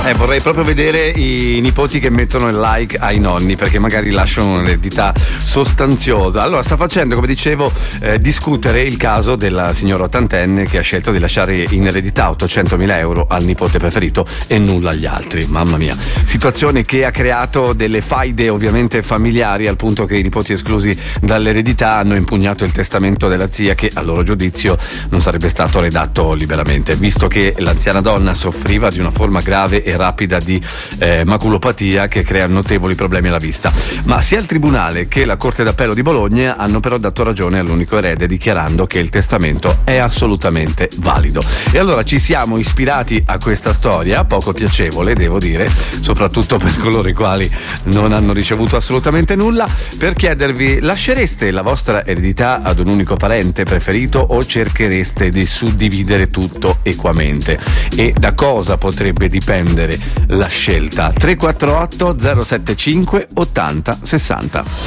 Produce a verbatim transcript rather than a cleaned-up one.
Eh, vorrei proprio vedere i nipoti che mettono il like ai nonni, perché magari lasciano un'eredità sostanziosa. Allora, sta facendo, come dicevo, eh, discutere il caso della signora ottantenne che ha scelto di lasciare in eredità ottocentomila euro al nipote preferito e nulla agli altri. Mamma mia. Situazione che ha creato delle faide ovviamente familiari, al punto che i nipoti esclusi dall'eredità hanno impugnato il testamento della zia, che a loro giudizio non sarebbe stato redatto liberamente, visto che l'anziana donna soffriva di una forma grave e rapida di eh, maculopatia che crea notevoli problemi alla vista. Ma sia il tribunale che la Corte d'Appello di Bologna hanno però dato ragione all'unico erede, dichiarando che il testamento è assolutamente valido. E allora ci siamo ispirati a questa storia, poco piacevole devo dire, soprattutto per coloro i quali non hanno ricevuto assolutamente nulla, per chiedervi: lascereste la vostra eredità ad un unico parente preferito o cerchereste di suddividere tutto equamente? E da cosa potrebbe dipendere la scelta? Tre quattro otto zero sette cinque ottanta sessanta.